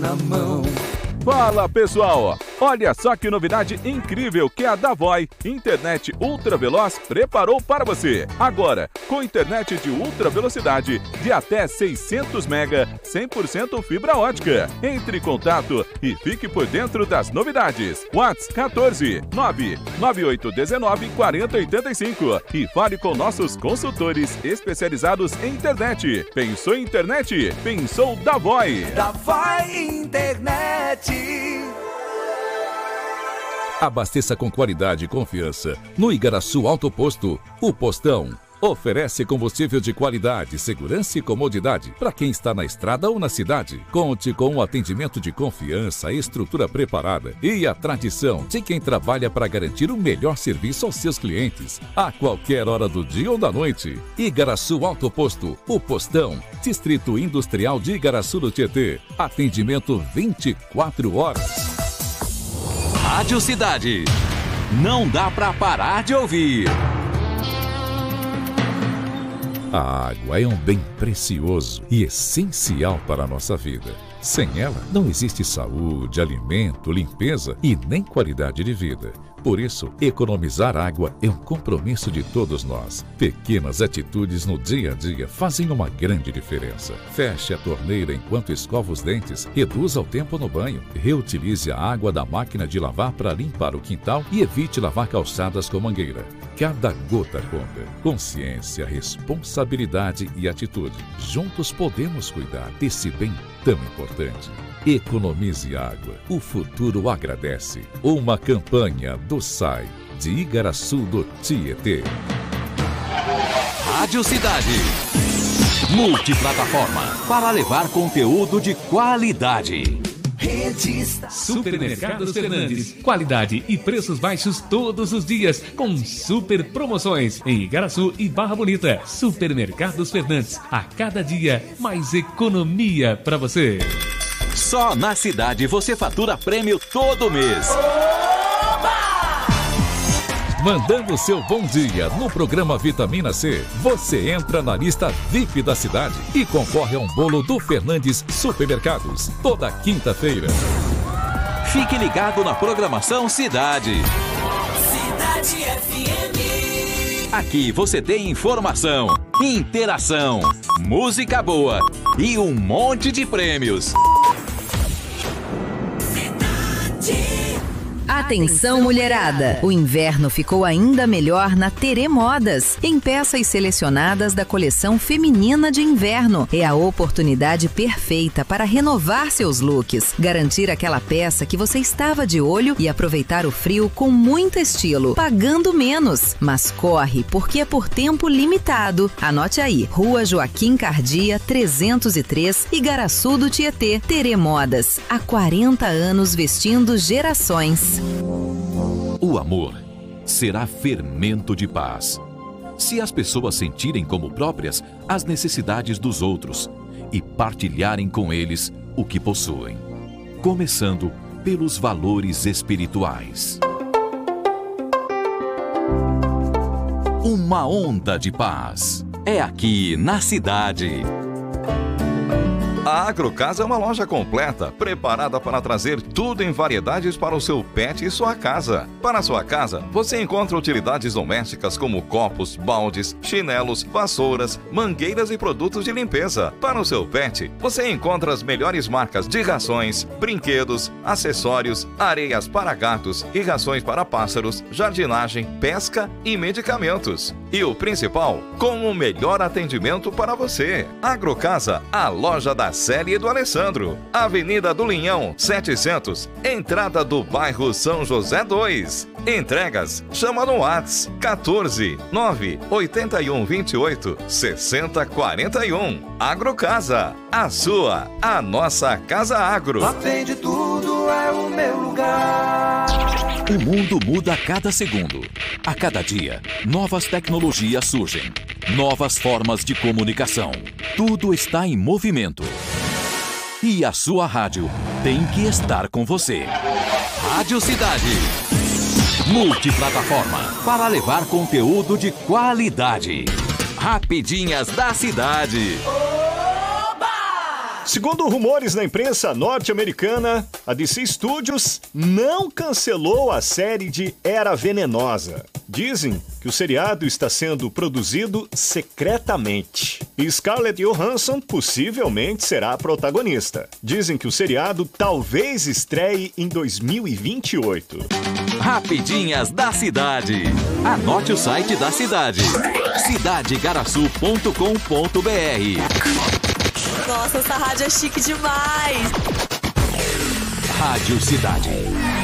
na mão. Fala pessoal, olha só que novidade incrível que a Davoi Internet Ultra Veloz preparou para você. Agora, com internet de ultra velocidade de até 600 MB, 100% fibra ótica. Entre em contato e fique por dentro das novidades. WhatsApp 14 99819 4085 e fale com nossos consultores especializados em internet. Pensou em internet? Pensou Davoi. Davoi Internet. Abasteça com qualidade e confiança no Igaraçu Autoposto, o Postão. Oferece combustível de qualidade, segurança e comodidade para quem está na estrada ou na cidade. Conte com um atendimento de confiança, estrutura preparada e a tradição de quem trabalha para garantir o melhor serviço aos seus clientes, a qualquer hora do dia ou da noite. Igaraçu Autoposto, o Postão, Distrito Industrial de Igaraçu do Tietê. Atendimento 24 horas. Rádio Cidade. Não dá para parar de ouvir. A água é um bem precioso e essencial para a nossa vida. Sem ela, não existe saúde, alimento, limpeza e nem qualidade de vida. Por isso, economizar água é um compromisso de todos nós. Pequenas atitudes no dia a dia fazem uma grande diferença. Feche a torneira enquanto escova os dentes, reduza o tempo no banho, reutilize a água da máquina de lavar para limpar o quintal e evite lavar calçadas com mangueira. Cada gota conta. Consciência, responsabilidade e atitude. Juntos podemos cuidar desse bem tão importante. Economize água. O futuro agradece. Uma campanha do SAI de Igaraçu do Tietê. Rádio Cidade. Multiplataforma para levar conteúdo de qualidade. Supermercados Fernandes. Qualidade e preços baixos todos os dias, com super promoções em Igaraçu e Barra Bonita. Supermercados Fernandes. A cada dia, mais economia para você. Só na cidade você fatura prêmio todo mês. Mandando seu bom dia no programa Vitamina C, você entra na lista VIP da cidade e concorre a um bolo do Fernandes Supermercados, toda quinta-feira. Fique ligado na programação Cidade. Cidade FM. Aqui você tem informação, interação, música boa e um monte de prêmios. Atenção, mulherada! O inverno ficou ainda melhor na Terê Modas. Em peças selecionadas da coleção feminina de inverno. É a oportunidade perfeita para renovar seus looks, garantir aquela peça que você estava de olho e aproveitar o frio com muito estilo, pagando menos. Mas corre, porque é por tempo limitado. Anote aí, Rua Joaquim Cardia, 303, Igaraçu do Tietê. Terê Modas, há 40 anos vestindo gerações. O amor será fermento de paz. Se as pessoas sentirem como próprias as necessidades dos outros e partilharem com eles o que possuem, começando pelos valores espirituais. Uma onda de paz é aqui na cidade. A Agrocasa é uma loja completa, preparada para trazer tudo em variedades para o seu pet e sua casa. Para a sua casa, você encontra utilidades domésticas como copos, baldes, chinelos, vassouras, mangueiras e produtos de limpeza. Para o seu pet, você encontra as melhores marcas de rações, brinquedos, acessórios, areias para gatos e rações para pássaros, jardinagem, pesca e medicamentos. E o principal, com o melhor atendimento para você. Agrocasa, a loja da Célia e do Alessandro. Avenida do Linhão, 700, entrada do bairro São José 2. Entregas, chama no WhatsApp 14 981 28 60 41. Agrocasa, a sua, a nossa Casa Agro. Lá vende tudo, é o meu lugar. O mundo muda a cada segundo. A cada dia, novas tecnologias surgem. Novas formas de comunicação. Tudo está em movimento. E a sua rádio tem que estar com você. Rádio Cidade. Multiplataforma para levar conteúdo de qualidade. Rapidinhas da cidade. Segundo rumores na imprensa norte-americana, a DC Studios não cancelou a série de Era Venenosa. Dizem que o seriado está sendo produzido secretamente. E Scarlett Johansson possivelmente será a protagonista. Dizem que o seriado talvez estreie em 2028. Rapidinhas da cidade. Anote o site da cidade: cidadegaraçu.com.br. Nossa, essa rádio é chique demais. Rádio Cidade.